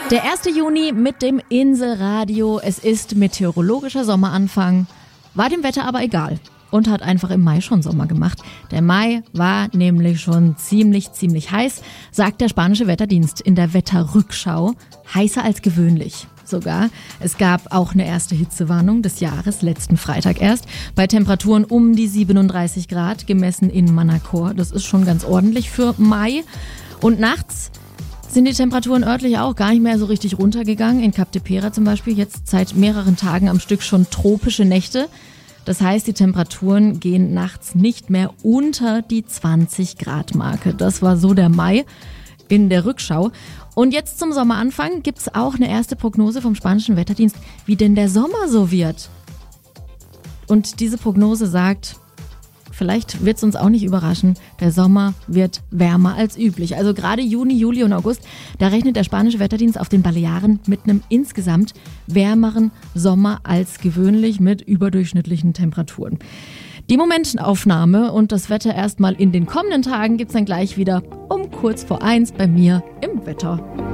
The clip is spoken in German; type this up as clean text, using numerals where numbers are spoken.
Der 1. Juni mit dem Inselradio. Es ist meteorologischer Sommeranfang. War dem Wetter aber egal und hat einfach im Mai schon Sommer gemacht. Der Mai war nämlich schon ziemlich heiß, sagt der spanische Wetterdienst in der Wetterrückschau. Heißer als gewöhnlich sogar. Es gab auch eine erste Hitzewarnung des Jahres, letzten Freitag erst, bei Temperaturen um die 37 Grad, gemessen in Manacor. Das ist schon ganz ordentlich für Mai. Und nachts sind die Temperaturen örtlich auch gar nicht mehr so richtig runtergegangen. In Cap de Pera zum Beispiel jetzt seit mehreren Tagen am Stück schon tropische Nächte. Das heißt, die Temperaturen gehen nachts nicht mehr unter die 20 Grad Marke. Das war so der Mai in der Rückschau. Und jetzt zum Sommeranfang gibt's auch eine erste Prognose vom spanischen Wetterdienst, wie denn der Sommer so wird. Und diese Prognose sagt, vielleicht wird's uns auch nicht überraschen, der Sommer wird wärmer als üblich. Also gerade Juni, Juli und August, da rechnet der spanische Wetterdienst auf den Balearen mit einem insgesamt wärmeren Sommer als gewöhnlich mit überdurchschnittlichen Temperaturen. Die Momentaufnahme und das Wetter erstmal in den kommenden Tagen gibt's dann gleich wieder um kurz vor 1 bei mir im Wetter.